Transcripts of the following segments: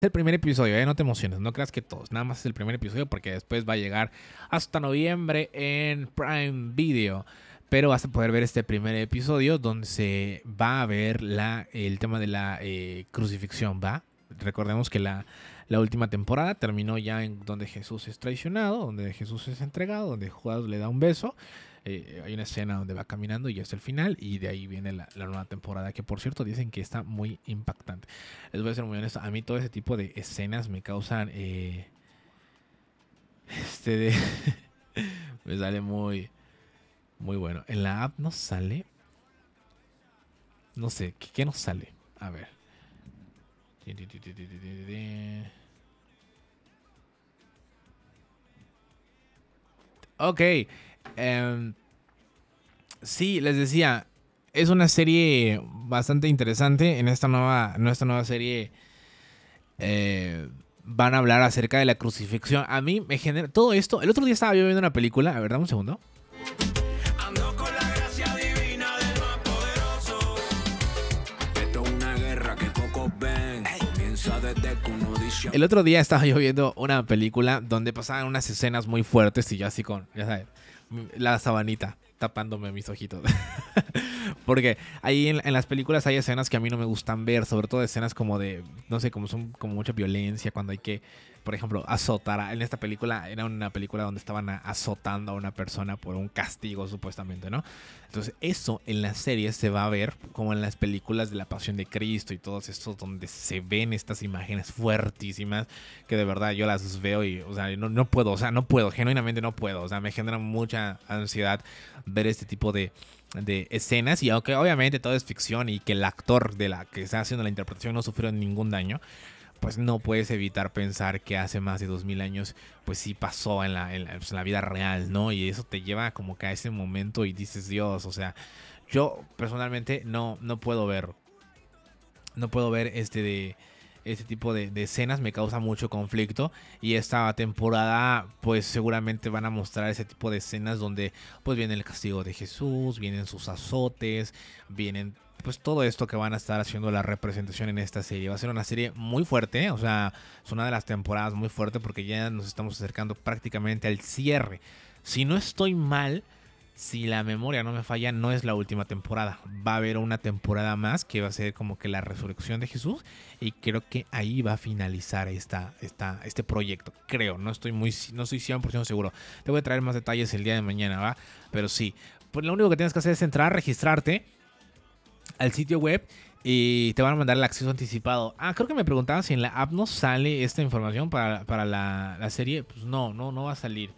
el primer episodio, no te emociones, no creas que todos, nada más es el primer episodio porque después va a llegar hasta noviembre en Prime Video. Pero vas a poder ver este primer episodio donde se va a ver el tema de la crucifixión, ¿va? Recordemos que la última temporada terminó ya en donde Jesús es traicionado, donde Jesús es entregado, donde Judas le da un beso. Hay una escena donde va caminando y es el final, y de ahí viene la nueva temporada, que por cierto dicen que está muy impactante. Les voy a ser muy honesto, a mí todo ese tipo de escenas me causan este de me sale muy bueno. En la app no sale, no sé, ¿qué nos sale? A ver. Ok. Sí, les decía, es una serie bastante interesante. En nuestra nueva serie van a hablar acerca de la crucifixión. A mí me genera todo esto. El otro día estaba yo viendo una película. A ver, dame un segundo. Ando con la gracia divina del más poderoso. Esto es una guerra que pocos ven. Comienza desde que uno dice. El otro día estaba yo viendo una película donde pasaban unas escenas muy fuertes y yo así con, ya sabes, la sabanita tapándome mis ojitos. Porque ahí en las películas hay escenas que a mí no me gustan ver, sobre todo escenas como de, no sé, como son como mucha violencia, cuando hay que, por ejemplo, azotar. En esta película era una película donde estaban azotando a una persona por un castigo, supuestamente, ¿no? Entonces eso en las series se va a ver como en las películas de la Pasión de Cristo y todos estos donde se ven estas imágenes fuertísimas que de verdad yo las veo y, o sea, no puedo, o sea, no puedo, genuinamente no puedo, o sea, me genera mucha ansiedad ver este tipo de escenas, y aunque obviamente todo es ficción y que el actor de la que está haciendo la interpretación no sufrió ningún daño, pues no puedes evitar pensar que hace más de 2000 años pues sí pasó pues, en la vida real, ¿no? Y eso te lleva como que a ese momento y dices, Dios, o sea, yo personalmente no puedo ver, no puedo ver este tipo de escenas, me causa mucho conflicto, y esta temporada pues seguramente van a mostrar ese tipo de escenas donde pues viene el castigo de Jesús, vienen sus azotes, vienen pues todo esto que van a estar haciendo la representación en esta serie. Va a ser una serie muy fuerte, o sea, es una de las temporadas muy fuerte porque ya nos estamos acercando prácticamente al cierre. Si no estoy mal, si la memoria no me falla, no es la última temporada. Va a haber una temporada más que va a ser como que la resurrección de Jesús. Y creo que ahí va a finalizar este proyecto. Creo, no estoy 100% seguro. Te voy a traer más detalles el día de mañana, ¿va? Pero sí, pues lo único que tienes que hacer es entrar, registrarte al sitio web y te van a mandar el acceso anticipado. Creo que me preguntaban si en la app no sale esta información para la serie. Pues no va a salir.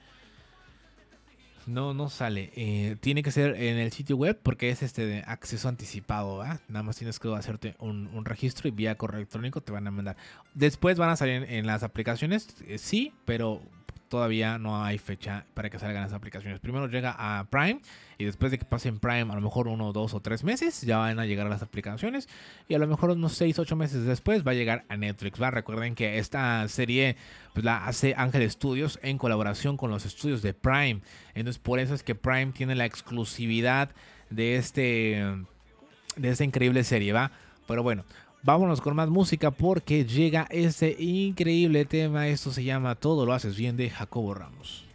No sale. Tiene que ser en el sitio web porque es de acceso anticipado, ¿va? Nada más tienes que hacerte un registro y vía correo electrónico te van a mandar. Después van a salir en las aplicaciones, sí, pero todavía no hay fecha para que salgan las aplicaciones. Primero llega a Prime y después de que pasen Prime, a lo mejor 1, 2 o 3 meses, ya van a llegar a las aplicaciones, y a lo mejor unos 6, 8 meses después va a llegar a Netflix, ¿va? Recuerden que esta serie pues la hace Ángel Studios en colaboración con los estudios de Prime. Entonces por eso es que Prime tiene la exclusividad de esta increíble serie, ¿va? Pero bueno, vámonos con más música porque llega este increíble tema. Esto se llama Todo lo haces bien de Jacobo Ramos.